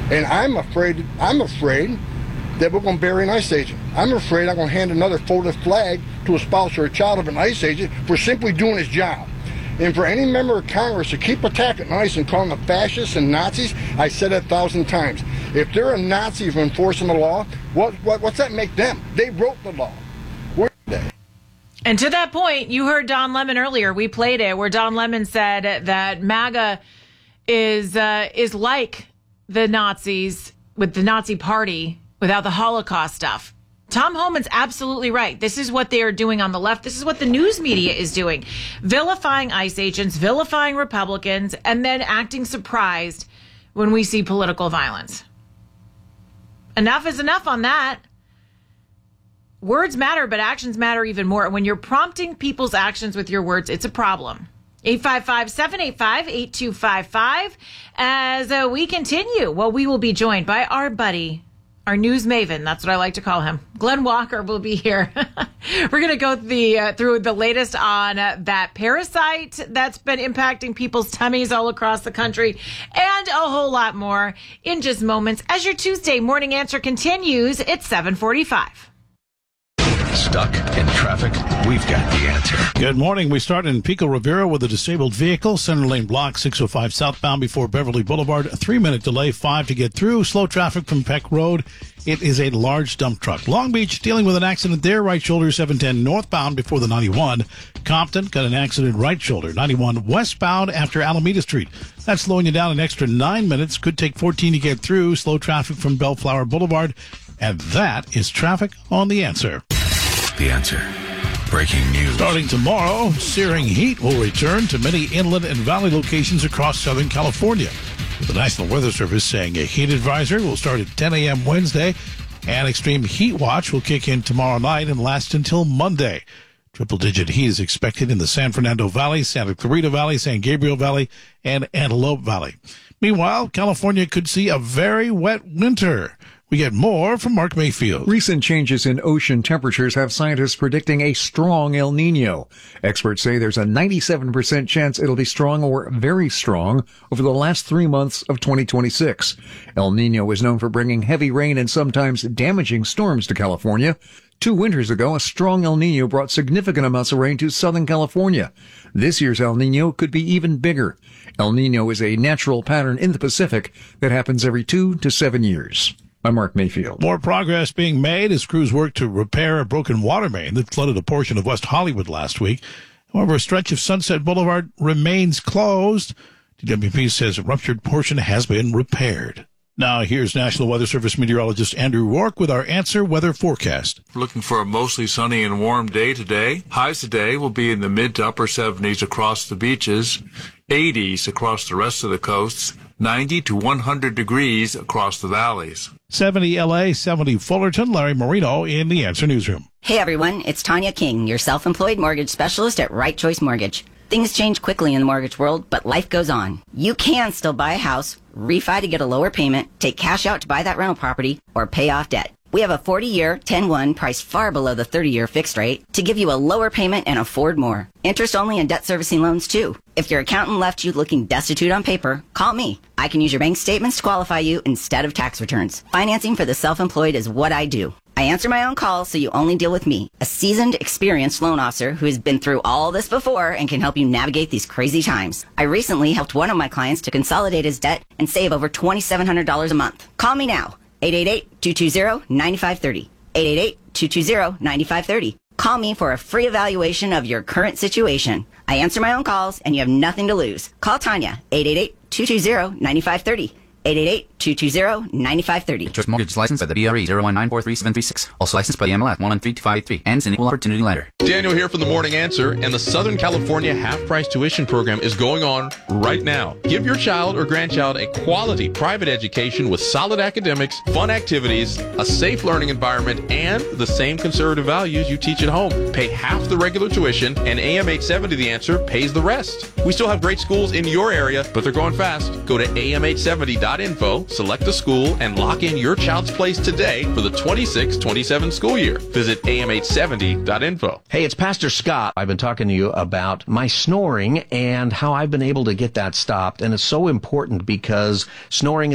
And I'm afraid that we're going to bury an ICE agent. I'm afraid I'm going to hand another folded flag to a spouse or a child of an ICE agent for simply doing his job. And for any member of Congress to keep attacking ICE and calling them fascists and Nazis, I said it 1,000 times. If they're a Nazi for enforcing the law, what's that make them? They wrote the law. Where are they? And to that point, you heard Don Lemon earlier. We played it where Don Lemon said that MAGA is like the Nazis with the Nazi Party without the Holocaust stuff. Tom Homan's absolutely right. This is what they are doing on the left. This is what the news media is doing. Vilifying ICE agents, vilifying Republicans, and then acting surprised when we see political violence. Enough is enough on that. Words matter, but actions matter even more. When you're prompting people's actions with your words, it's a problem. 855-785-8255. As we continue, we will be joined by our buddy, our news maven, that's what I like to call him. Glenn Walker will be here. We're going to go through the latest on that parasite that's been impacting people's tummies all across the country and a whole lot more in just moments as your Tuesday morning answer continues. It's 7:45. Stuck in traffic? We've got the answer. Good morning. We start in Pico Rivera with a disabled vehicle. Center lane block 605 southbound before Beverly Boulevard. A 3-minute delay, 5 to get through. Slow traffic from Peck Road. It is a large dump truck. Long Beach dealing with an accident there. Right shoulder 710 northbound before the 91. Compton got an accident right shoulder 91 westbound after Alameda Street. That's slowing you down an extra 9 minutes. Could take 14 to get through. Slow traffic from Bellflower Boulevard. And that is traffic on The Answer. The Answer. Breaking news. Starting tomorrow, searing heat will return to many inland and valley locations across Southern California. The National Weather Service saying a heat advisory will start at 10 a.m. Wednesday, and extreme heat watch will kick in tomorrow night and last until Monday. Triple-digit heat is expected in the San Fernando Valley, Santa Clarita Valley, San Gabriel Valley, and Antelope Valley. Meanwhile, California could see a very wet winter. We get more from Mark Mayfield. Recent changes in ocean temperatures have scientists predicting a strong El Nino. Experts say there's a 97% chance it'll be strong or very strong over the last 3 months of 2026. El Nino is known for bringing heavy rain and sometimes damaging storms to California. 2 winters ago, a strong El Nino brought significant amounts of rain to Southern California. This year's El Nino could be even bigger. El Nino is a natural pattern in the Pacific that happens every 2 to 7 years. I'm Mark Mayfield. More progress being made as crews work to repair a broken water main that flooded a portion of West Hollywood last week. However, a stretch of Sunset Boulevard remains closed. DWP says a ruptured portion has been repaired. Now, here's National Weather Service meteorologist Andrew Rourke with our Answer Weather Forecast. We're looking for a mostly sunny and warm day today. Highs today will be in the mid to upper 70s across the beaches, 80s across the rest of the coasts, 90 to 100 degrees across the valleys. 70 LA, 70 Fullerton. Larry Marino in the Answer Newsroom. Hey everyone, it's Tanya King, your self-employed mortgage specialist at Right Choice Mortgage. Things change quickly in the mortgage world, but life goes on. You can still buy a house, refi to get a lower payment, take cash out to buy that rental property, or pay off debt. We have a 40-year, 10-1 priced far below the 30-year fixed rate to give you a lower payment and afford more. Interest-only and debt servicing loans, too. If your accountant left you looking destitute on paper, call me. I can use your bank statements to qualify you instead of tax returns. Financing for the self-employed is what I do. I answer my own calls, so you only deal with me, a seasoned, experienced loan officer who has been through all this before and can help you navigate these crazy times. I recently helped one of my clients to consolidate his debt and save over $2,700 a month. Call me now, 888-220-9530, 888-220-9530. Call me for a free evaluation of your current situation. I answer my own calls, and you have nothing to lose. Call Tanya, 888-220-9530. 888-220-9530. Choice Mortgage licensed by the BRE 019433736. Also licensed by the MLS 1132583. Ends in equal opportunity lender. Daniel here from the Morning Answer, and the Southern California half-price tuition program is going on right now. Give your child or grandchild a quality private education with solid academics, fun activities, a safe learning environment, and the same conservative values you teach at home. Pay half the regular tuition, and AM 870 The Answer pays the rest. We still have great schools in your area, but they're going fast. Go to am870.info, select a school, and lock in your child's place today for the 26-27 school year. Visit am870.info. Hey, it's Pastor Scott. I've been talking to you about my snoring and how I've been able to get that stopped. And it's so important because snoring